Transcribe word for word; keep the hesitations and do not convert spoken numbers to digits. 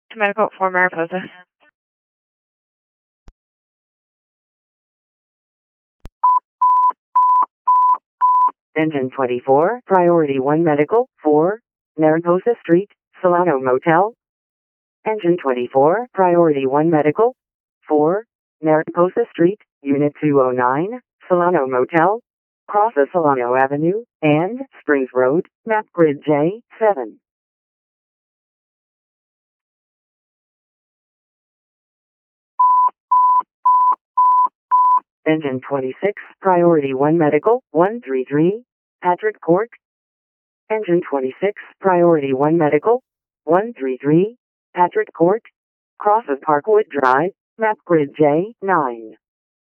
to medical for Mariposa. Engine twenty-four, Priority one Medical, four, Mariposa Street, Solano Motel. Engine twenty-four, Priority one Medical, four, Mariposa Street, Unit two oh nine, Solano Motel. Crosses Solano Avenue and Springs Road, map grid J seven. Engine twenty-six, Priority one Medical, one three three, Patrick Court. Engine twenty-six, Priority one Medical, one three three, Patrick Court. Crosses Parkwood Drive, map grid J nine.